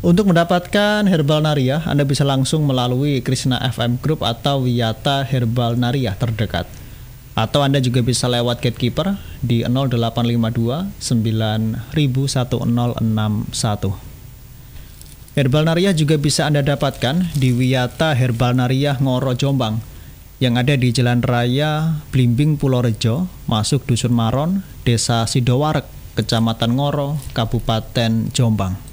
Untuk mendapatkan Herbal Nariah, Anda bisa langsung melalui Krishna FM Group atau Wiyata Herbal Nariah terdekat. Atau Anda juga bisa lewat gatekeeper di 0852 901061. Herbal Nariah juga bisa Anda dapatkan di Wiyata Herbal Nariah Ngoro Jombang yang ada di Jalan Raya Blimbing Purworejo, masuk Dusun Maron, Desa Sidowarek, Kecamatan Ngoro, Kabupaten Jombang.